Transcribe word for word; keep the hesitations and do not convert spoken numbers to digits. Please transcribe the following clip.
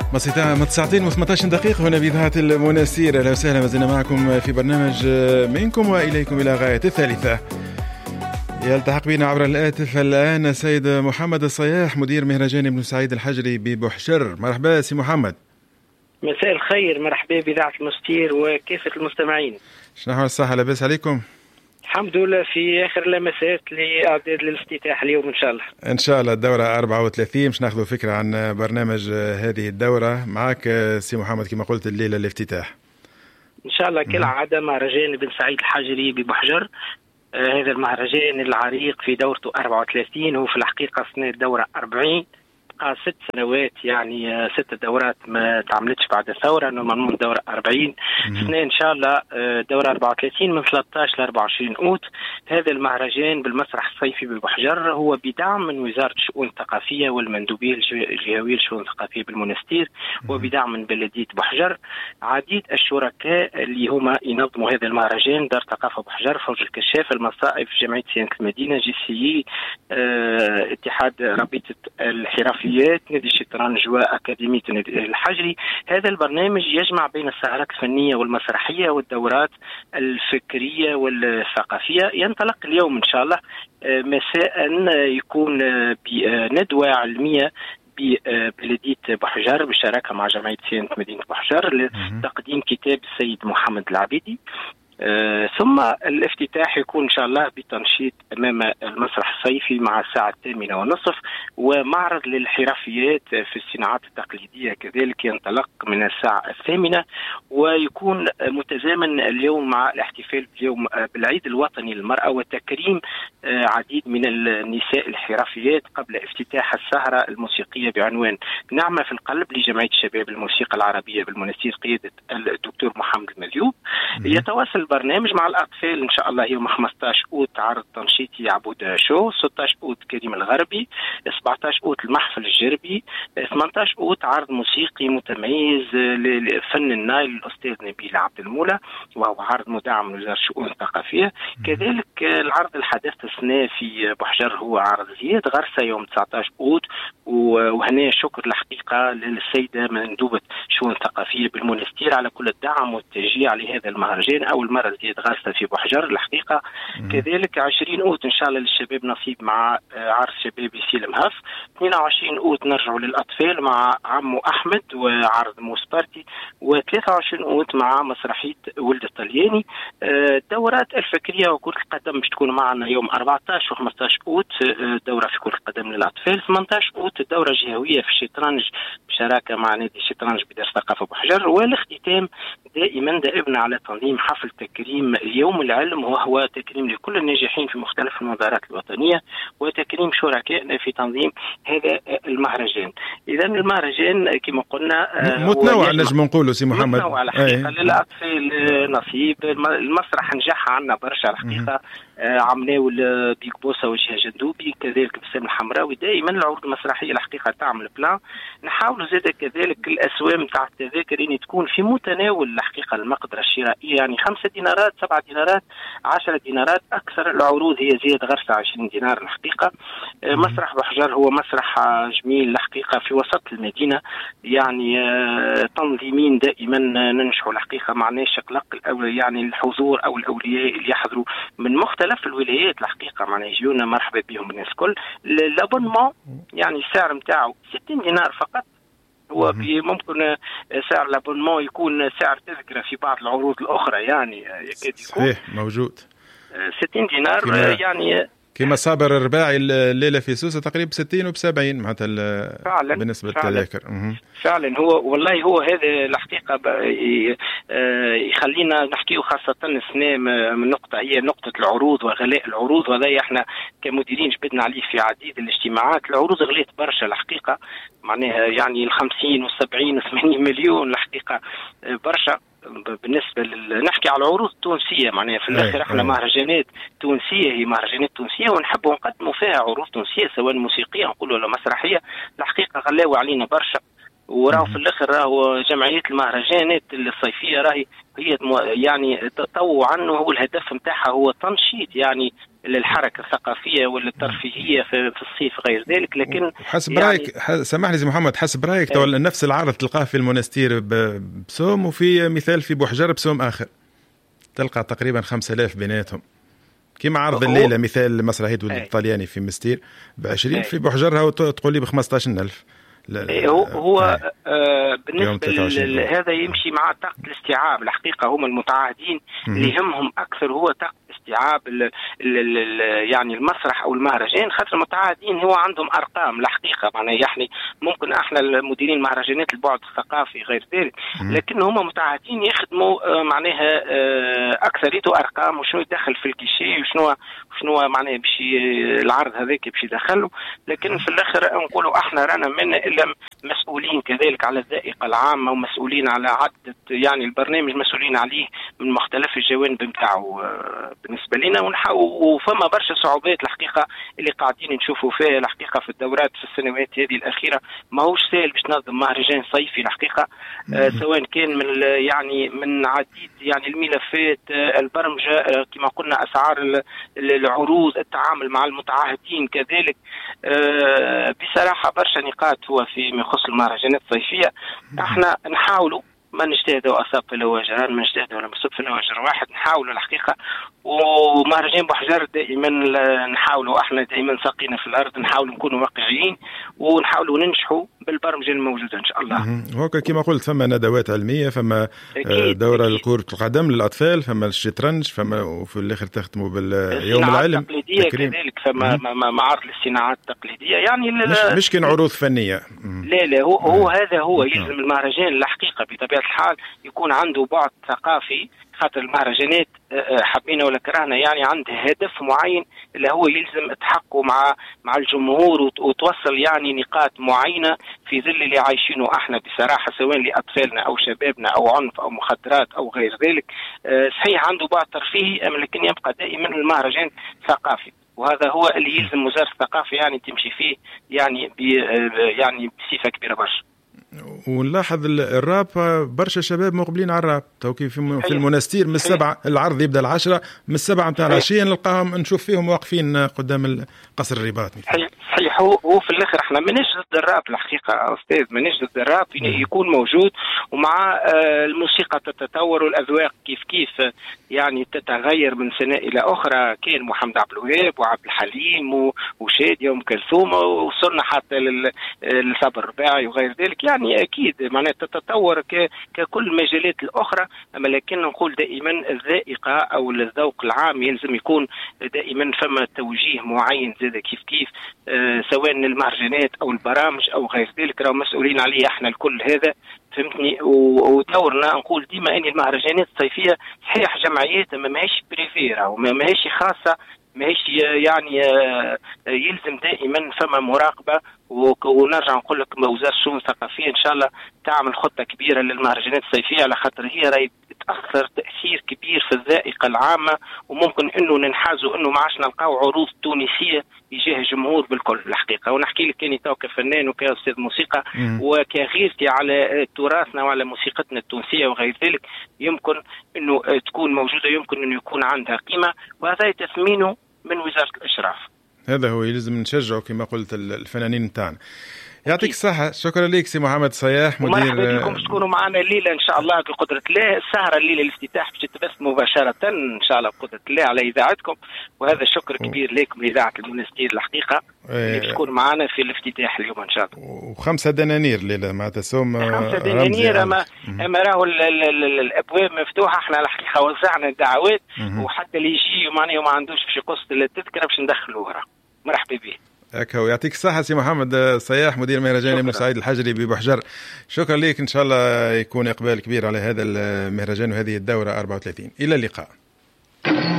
ساعتين وثمانية عشر دقيقة هنا بإذاعة المنستير. أهلا وسهلا، ما زلنا معكم في برنامج منكم وإليكم إلى غاية الثالثة. يلتحق بنا عبر الهاتف الآن السيد محمد الصياح، مدير مهرجان بن سعيد الحجري ببحجر. مرحبا سي محمد. مساء الخير، مرحبا بإذاعة المنستير وكافة المستمعين. شنو الصحة، لاباس عليكم؟ الحمد لله، في آخر لمسات لإعداد للافتتاح اليوم إن شاء الله. إن شاء الله الدورة أربعة وثلاثين، مش ناخذوا فكرة عن برنامج هذه الدورة. معك سي محمد كما قلت الليلة الافتتاح إن شاء الله كالعادة مهرجان بن سعيد الحجري ببحجر. آه هذا المهرجان العريق في دورته أربعة وثلاثين، هو في الحقيقة سنة الدورة أربعين، ست سنوات يعني ست دورات ما تعملتش بعد الثورة، نورمالمون دورة أربعين سنة إن شاء الله. دورة أربعة وثلاثين من ثلاثة عشر ل أربعة وعشرين أوت. هذا المهرجان بالمسرح الصيفي ببحجر هو بدعم من وزارة الشؤون الثقافية والمندوبية الجهوية للشؤون الثقافية بالمنستير، وبدعم من بلدية بحجر. عديد الشركاء اللي هما ينظموا هذا المهرجان: دار ثقافة بحجر، فوج الكشاف، المصائف، جمعية صيانة المدينة، جي سي اه، اتحاد رابطة الحرفية، نادي الشطرنج وأكاديمية النادي الحجري. هذا البرنامج يجمع بين السهرات الفنية والمسرحية والدورات الفكرية والثقافية. ينطلق اليوم إن شاء الله مساء، يكون بندوة علمية ببلدية بحجر بالشراكة مع جمعية صيانة مدينة بحجر لتقديم كتاب السيد محمد العبيدي. آه، ثم الافتتاح يكون إن شاء الله بتنشيط أمام المسرح الصيفي مع الساعة الثامنة ونصف، ومعرض للحرفيات في الصناعات التقليدية كذلك ينطلق من الساعة الثامنة، ويكون متزامن اليوم مع الاحتفال باليوم بالعيد الوطني للمرأة وتكريم آه، عديد من النساء الحرفيات قبل افتتاح السهرة الموسيقية بعنوان نعمة في القلب لجمعية الشباب الموسيقى العربية بالمنستير قيادة الدكتور محمد المذيوب. يتواصل البرنامج مع الأطفال إن شاء الله يوم خمسة عشر أوت عرض تنشيطي عبود شو، ستة عشر أوت كريم الغربي، سبعة عشر أوت المحفل الجربي، ثمانية عشر أوت عرض موسيقي متميز لفن النايل الأستاذ نبيل عبد المولى، وهو عرض مدعم من وزارة الشؤون الثقافية. كذلك العرض الحدث السنة في بحجر هو عرض زياد غرسة يوم تسعة عشر أوت، وهنا شكر الحقيقة للسيدة مندوبة الشؤون الثقافية بالمنستير على كل الدعم والتشجيع لهذا المهرجان. أول مرة زياد غرسة في بحجر الحقيقة. كذلك عشرين أوت إن شاء الله للشباب نصيب مع عرس شبابي سيلم هاف. اثنين وعشرين أوت نرجعوا للأطفال مع عمو أحمد وعرض موسبارتي. وثلاثة وعشرين أوت مع مسرحية ولد الطلياني. الدورات الفكرية وكرة القدم باش تكون معنا يوم أربعة عشر و خمسة عشر أوت، دورة في كرة القدم للأطفال. ثمانية عشر أوت دورة جهوية في الشطرنج بشراكة مع نادي الشطرنج بدار ثقافة بحجر. والاختتام دائما دائما على تنظيم حفل تكريم يوم العلم، وهو تكريم لكل الناجحين في مختلف المبادرات الوطنية وتكريم شركائنا في تنظيم هذا المهرجان. إذا المهرجان كما قلنا متنوع، نجم نقوله سي محمد، متنوع الحقيقة. للأطفال نصيب، المسرح نجح عنا برشا الحقيقة. عمناو بيك بوسة وجهة جندوبي، كذلك بسام الحمراوي. دائما العروض المسرحية الحقيقة تعمل بلان. نحاول زاد كذلك الأسوام تاع التذاكر يعني تكون في متناول الحقيقة المقدرة الشرائية، يعني خمسة دينارات، سبعة دينارات، عشرة دينارات. أكثر العروض هي زيادة غرسة عشرين دينار الحقيقة. مسرح بحجر هو مسرح جميل الحقيقة في وسط المدينة، يعني تنظيمين دائما ننجحوا الحقيقة، معناش قلق يعني الحضور أو الأولياء اللي يحضروا من مختلف الولايات الحقيقة، معناه يجونا مرحبا بهم الناس الكل. الابونمون يعني السعر نتاعو ستين دينار فقط. هو ممكن سعر الابونمون يكون سعر تذكرة في بعض العروض الأخرى، يعني يكاد يكون صحيح موجود ستين دينار. يعني كما صابر الرباعي الليلة في سوسة تقريبا ستين وبسبعين معناتها بالنسبة للتذاكر. فعلا هو والله هو هذا الحقيقة يخلينا نحكيه خاصة السنة من نقطة هي نقطة العروض وغلاء العروض، وهذا احنا كمديرين جبدنا عليه في عديد الاجتماعات. العروض غليت برشا الحقيقة، معناها يعني الخمسين والسبعين وثمانين مليون الحقيقة برشا بالنسبة لل... نحكي على العروض التونسية، معناها في الآخر احنا مهرجانات تونسية، هي مهرجانات تونسية ونحب نقدموا فيها عروض تونسية سواء موسيقية نقولوا ولا مسرحية. الحقيقة غلاوا علينا برشا، وراه في الآخر راهو جمعية المهرجانات الصيفية راهي هي يعني تطوعا، وهو الهدف نتاعها هو تنشيط يعني للحركه الثقافيه والترفيهيه في الصيف غير ذلك. لكن حسب يعني رايك سامحني زي محمد، حسب رايك تو نفس العرض تلقاه في المنستير بسوم وفي مثال في بوحجر بسوم اخر تلقى تقريبا خمسة آلاف بيناتهم، كيما عرض الليله مثال مسرحيه الطلياني في مستير بعشرين، في بوحجرها تقول لي بخمسطاش ألف. هو هو آه بالنسبه لهذا يمشي مع طاقه الاستيعاب. الحقيقه هم المتعهدين اللي يهمهم اكثر هو طاقه استيعاب ال ال ال يعني المسرح او المهرجان، خاطر المتعهدين هو عندهم ارقام. الحقيقه معناها يعني ممكن احنا المديرين المهرجانات البعد الثقافي غير ذلك، لكن هم متعهدين يخدموا آه معناها آه اكثريته ارقام وشنو يدخل في الكيشي وشنو شنو معناها باش العرض هذاك باش يدخلوا. لكن في الاخر نقولوا احنا رانا من الا مسؤولين كذلك على الذائقه العامه ومسؤولين على عده يعني البرنامج مسؤولين عليه من مختلف الجوانب نتاعو بالنسبه لنا، ونحاول وفما برشا صعوبات الحقيقه اللي قاعدين نشوفوا فيها الحقيقه في الدورات في السنوات هذه الاخيره. ماهوش سهل باش تنظم مهرجان صيفي الحقيقه آه سواء كان من يعني من عديد يعني الملفات آه البرمجه آه كما قلنا اسعار العروض التعامل مع المتعهدين كذلك آه بصراحه برشا نقاط هو في يخص المهرجانات الصيفيه. احنا نحاولوا ما نجتهدوا أساق الوجهان، ما نجتهدوا ولا مصب في الوجه واحد، نحاولوا الحقيقة. ومهرجان بوحجر دائما نحاولوا احنا دائما ساقينا في الأرض، نحاولوا نكونوا واقعيين ونحاولوا ننجحوا بالبرمجة الموجودة إن شاء الله. هوكا كما قلت فما ندوات علمية، فما أكيد دورة لكرة القدم للأطفال، فما الشطرنج، فما وفي الآخر تختموا باليوم العلم التقليدية كذلك، فما معرض للصناعات التقليدية يعني مش, مش كان عروض فنية. لا لا هو, هو هذا هو يلزم المهرجان الحقيقة بطبيعة الحال يكون عنده بعد ثقافي، خاطر المهرجانات حبينا ولا كرهنا يعني عنده هدف معين اللي هو يلزم تحققه مع مع الجمهور وتوصل يعني نقاط معينة في ظل اللي عايشينه احنا بصراحة سواء لأطفالنا أو شبابنا أو عنف أو مخدرات أو غير ذلك. صحيح عنده بعد ترفيهي لكن يبقى دائما المهرجان ثقافي، وهذا هو اللي يلزم وزارة الثقافة يعني تمشي فيه يعني يعني بصفة كبيرة برشا. ونلاحظ الراب برشا شباب مقبلين على الراب توكي في في المنستير من السبعة، العرض يبدا العشرة، من السبعة متاع العشية نلقاهم نشوف فيهم واقفين قدام قصر الرباط. صحيح هو, هو في الاخر احنا مانيش ضد الراب الحقيقه استاذ، مانيش ضد الراب يكون موجود، ومع الموسيقى تتطور والاذواق كيف كيف يعني تتغير من سنه الى اخرى. كان محمد عبد الوهاب وعبد الحليم وشاديه وام كلثوم وصلنا حتى للصبر الرباعي وغير ذلك، يعني اكيد معناها تتطور ككل المجالات الاخرى. اما لكن نقول دائما الذائقه او الذوق العام يلزم يكون دائما فما توجيه معين زاد كيف كيف أه سواء المهرجانات او البرامج او غير ذلك راهو مسؤولين عليه احنا الكل هذا فهمتني. ودورنا نقول ديما ان المهرجانات الصيفيه صحيح جمعيات ما ماهيش بريفي راهو ما ماهيش خاصه ماهيش يعني يلزم دائما فما مراقبه. ونرجع نقول لك وزاره الشؤون الثقافيه ان شاء الله تعمل خطه كبيره للمهرجانات الصيفيه على خاطر هي راهي تاثر تاثير كبير في الذائقه العامه، وممكن انه ننحازوا انه ما عادش نلقاو عروض تونسيه يجاه الجمهور بالكل الحقيقه. ونحكي لك كاني تو كفنان وكاستاذ موسيقى وكغيرتي على تراثنا وعلى موسيقتنا التونسيه وغير ذلك، يمكن انه تكون موجوده، يمكن انه يكون عندها قيمه، وهذا تثمينه من وزاره الاشراف. هذا هو يلزم نشجعه كما قلت الفنانين نتاعنا. يعطيك الصحة، شكرا لك سي محمد صياح مدير. مرحبا بكم تكونوا معنا الليلة إن شاء الله بقدرة الله. السهرة الليلة الافتتاح باش تتبث مباشرة إن شاء الله بقدرة الله على إذاعتكم، وهذا شكر كبير لكم لإذاعة المنستير الحقيقة اللي باش تكون معنا في الافتتاح اليوم إن شاء الله. وخمسة دنانير الليلة معناتها سوم خمسة دنانير. أما أما راهو الأبواب مفتوحة، إحنا الحقيقة وزعنا الدعوات وحتى اللي يجي ومعناه وما عندوش باش يقص التذكرة باش ندخلوها. مرحبا به. هكا ويعطيك الصحة سي محمد صياح مدير مهرجان ابن سعيد الحجري ببحجر. شكرا لك، إن شاء الله يكون إقبال كبير على هذا المهرجان وهذه الدورة أربعة وثلاثين. إلى اللقاء.